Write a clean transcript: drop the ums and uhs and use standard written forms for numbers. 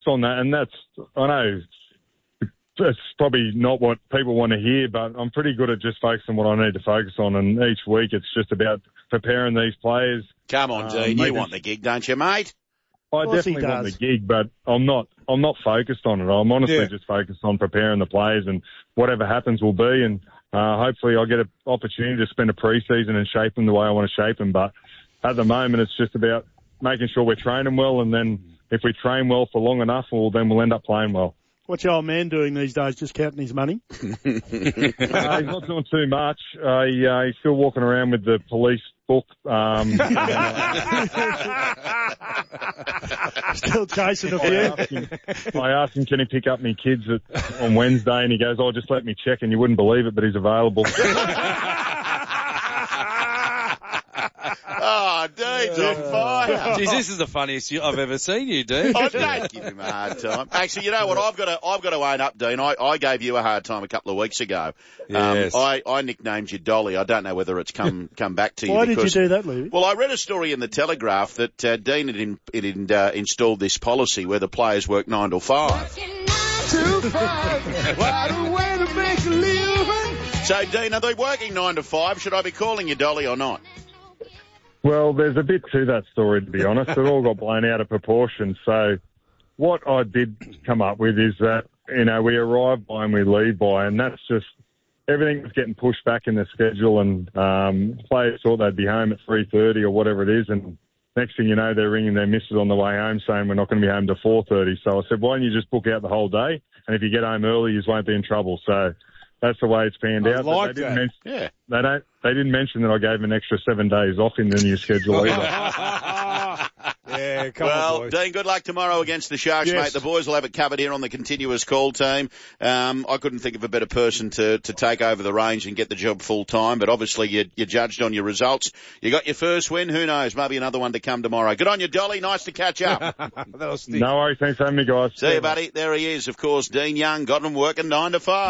on that, and I know it's probably not what people want to hear, but I'm pretty good at just focusing on what I need to focus on, and each week it's just about preparing these players. Come on, Dean, you want the gig, don't you, mate? I definitely want the gig, but I'm not focused on it. I'm honestly just focused on preparing the players, and whatever happens will be, and hopefully I'll get an opportunity to spend a pre-season and shape them the way I want to shape them. But at the moment, it's just about making sure we're training well, and then if we train well for long enough, then we'll end up playing well. What's your old man doing these days, just counting his money? He's not doing too much. He's still walking around with the police book. Still chasing a few. I asked him, can he pick up my kids on Wednesday, and he goes, just let me check, and you wouldn't believe it, but he's available. Oh, Dean's on fire. Jeez, this is the funniest I've ever seen you, Dean. I don't give him a hard time. Actually, you know what? I've got to own up, Dean. I gave you a hard time a couple of weeks ago. Yes. I nicknamed you Dolly. I don't know whether it's come back to you. Why did you do that, Louis? Well, I read a story in the Telegraph that Dean had installed this policy where the players work 9 till 5. So, Dean, are they working 9 to 5? Should I be calling you Dolly or not? Well, there's a bit to that story, to be honest. It all got blown out of proportion. So what I did come up with is that, we arrive by and we leave by, and that's just everything was getting pushed back in the schedule, and players thought they'd be home at 3:30 or whatever it is, and next thing you know, they're ringing their missus on the way home saying we're not going to be home till 4:30. So I said, why don't you just book out the whole day, and if you get home early, you won't be in trouble. So that's the way it's panned out. Like they didn't mention that I gave them an extra 7 days off in the new schedule either. Come on, boys. Dean, good luck tomorrow against the Sharks, mate. The boys will have it covered here on the continuous call team. I couldn't think of a better person to take over the range and get the job full time, but obviously you judged on your results. You got your first win. Who knows? Maybe another one to come tomorrow. Good on you, Dolly. Nice to catch up. No worries. Thanks for having me, guys. See you, buddy. There he is, of course, Dean Young. Got him working 9 to 5.